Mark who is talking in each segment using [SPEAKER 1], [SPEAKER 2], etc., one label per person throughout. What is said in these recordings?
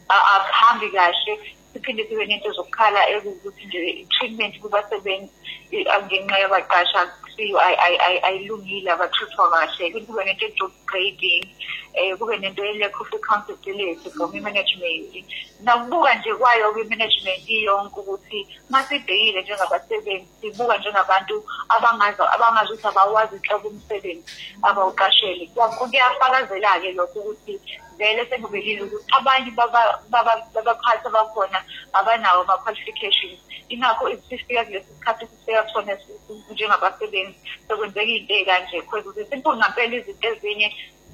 [SPEAKER 1] akuhambi kahle siphinde sibe nento zokukhala ukuthi nje treatment kubasebenzi ngenxa yabaqasha ayilungile abathuthwa kahle kube nento job grading kube nento lack of accountability from management nakubuka nje kwayo kwi-management yonke ukuthi masibhekile njengabasebenzi sibuka njengabantu abangazi ukuthi abawazi inhlobo umsebenzi abawuqashele kuyafakazela-ke lokho ukuthi vele sekubelile ukuthi abanye babaphathi abakhona abanawo ama-qualifications ingakho sifika kulesi sikhathi sifika kusona njengabasebenzi sekwenzeka into ey'kanje because simple ngampela izinto ezinye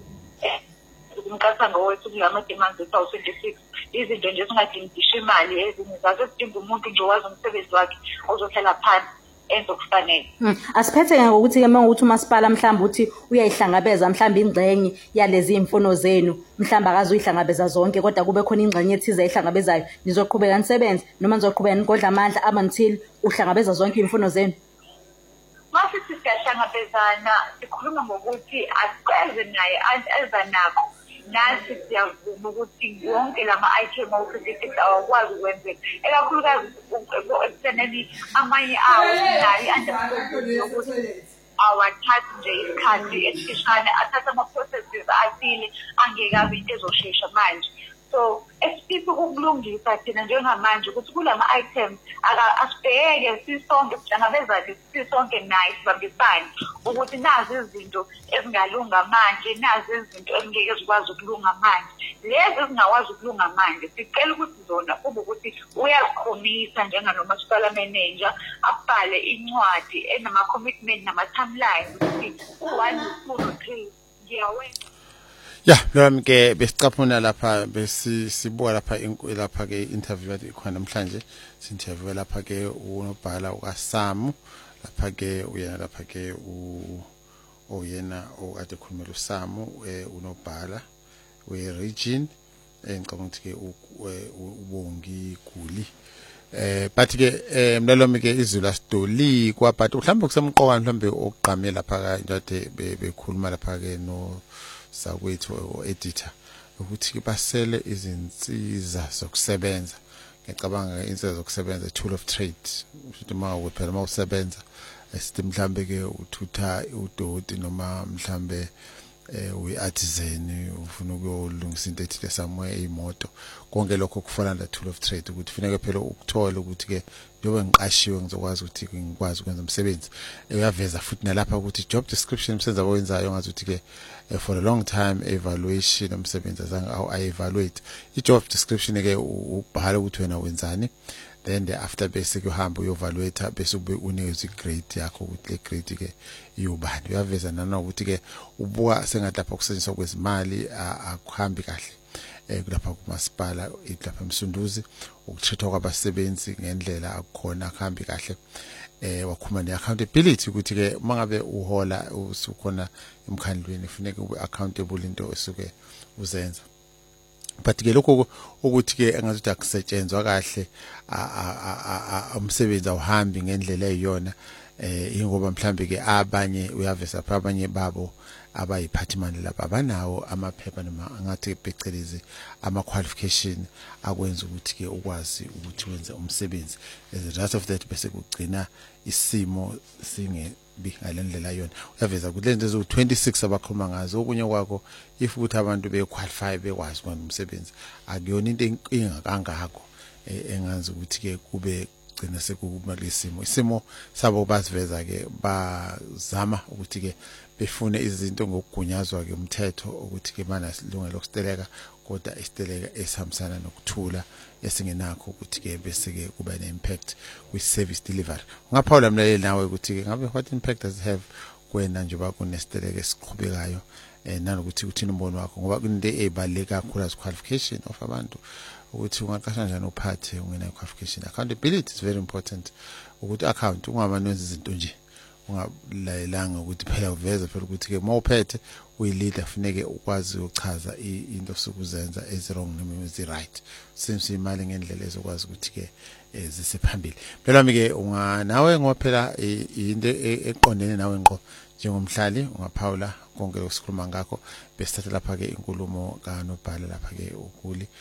[SPEAKER 1] umqathango wethu kulama-demands esawu-26 izinto nje ezingadingisha imali ezinye zazo ezidinga umuntu nje wazi umsebenzi wakhe ozohlala phansi enze okufanele.
[SPEAKER 2] Asiphethe ngokuthi-ke uma ukuthi umasipala mhlawumbe uthi uyayihlangabeza mhlawumbe ingxenye yalezi imfuno zenu mhlawumbe akazuyihlangabeza zonke kodwa kube khona ingxenye ethize ayihlangabezayo nizoqhubeka nisebenze noma nizoqhubeka nigodla amandla until uhlangabeza zonke imfuno zenu?
[SPEAKER 1] Masithi siyahlangabezana sikhuluma ngokuthi asiqeze naye eza nakho nasi siyavuma ukuthi wonke lama-item awu-36 awakwazi ukwenzeka ekakhulukazi ekutheneni amanye awo nayo i-understanding yokuthi awathathi nje isikhathi esifishane athathe ama-processes athile angeke abe into ezoshesha manje so esifisa ukulungisa thina njengamanje ukuthi kulama-items asibheke sisonke sihlangabezane sisonke naye sibambisane ukuthi nazi izinto ezingalunga manje nazi izinto ezingeke zikwazi ukulunga manje lezi ezingakwazi ukulunga manje sicela ukuthi zona kube ukuthi uyazikhomisa njenganomasipala manager abhale incwadi enama-commitment nama-timeline ukuthi u-1 2 3 ngiyawenza.
[SPEAKER 3] Nami ke besicaphuna lapha besibuka lapha ke interview yathi khona namhlanje sinterview lapha ke unobhala ukaSamu lapha ke uyena lapha ke oyena okade khulumela uSamu unobhala weregion ngicabanga ukuthi ke ubongi Guli but ke mlalwami ke izulu asidoli kwa but mhlawumbe kusemqoka mhlawumbe okugqame lapha kade bekhuluma lapha ke no sakwethu editor ukuthi basele izinsiza zokusebenza ngicabanga insiza zokusebenza tool of trade ukuthi phela mawusebenza esithi mhlambe ke uthutha udoti noma mhlambe uyi-artisan ufuna ukuyolungisa into ethile somewhere imoto konke lokho kufana la tool of trade ukuthi kufanele phela ukuthola ukuthi ke njengoba ngiqashiwe ngizokwazi ukuthi ngikwazi ukwenza umsebenzi uyaveza futhi nalapha ukuthi job description umsebenzi abawenzayo ngazi ukuthi ke for a long time evaluation umsebenzi azange ayi-evaluate i-job description ke ubhala ukuthi wena wenzani then after basic uhamba uyovaluate bese ube unikeza igrade yakho ukuthi le grade ke iyubani uyaveza nanokuthi ke ubuka sengathi lapha kusetshenziswa kwezimali akuhambi kahle kulapha kumasipala lapha eMsunduzi ukuthethwa kwabasebenzi ngendlela akukhona akuhambi kahle wakhuluma ne-accountability ukuthi ke mangabe uhola usukhona emkhandlweni kufanele ube accountable into esuke uzenza but ke lokho ukuthi ke engazuthi akusetshenzwa kahle umsebenzi awuhambi ngendlela eyiyona ingoba mhlambe ke abanye uyaveza abanye babo abayiphathimandla lapha abanawo amaphepha noma angathi phecelezi ama-qualification akwenza ukuthi ke ukwazi ukuthi wenze umsebenzi as a result of that bese kugcina isimo singebi ngalendlela yona uyaveza ukuthi lento ezo-26 abakhuluma ngazo okunye kwakho if ukuthi abantu be-qualify bekwazi ukwenza umsebenzi akuyona into enkinga kangakho engazi ukuthi ke kube gcina sekukumali isimo sabo basiveza ke bazama ukuthi ke befune izinto ngokugunyazwa ke umthetho ukuthi ke mana silungelo lokusteleka kodwa isiteleka esihambisana nokuthula esingenakho ukuthi ke bese ke kuba ne-impact kwi-service delivery. Ungaphawula mlaleli nawe ukuthi ke ngabe what impact does it have kwena njengoba kunesiteleka esiqhubekayo nanokuthi uthini umbono wakho ngoba kunento ezibaluleke kakhulu as qualification of abantu ukuthi ungaqasha kanjani uphathe ungena qualification. Accountability is very important ukuthi account ungabanwenza izinto nje ungalayelanga ukuthi phela uveze phela ukuthi ke mawuphethe uyi-leader funeke ukwazi ukuchaza into sokuzenza ezi-wrong noma ezi-right since imali ngendlela ezokwazi ukuthi ke zisephambili. Phela ke nawe ngoba phela into eqondene nawe ngqo njengomhlali ungaphawula konke lokusikhuluma ngakho besithatha lapha ke inkulumo kanobhala lapha ke uGuli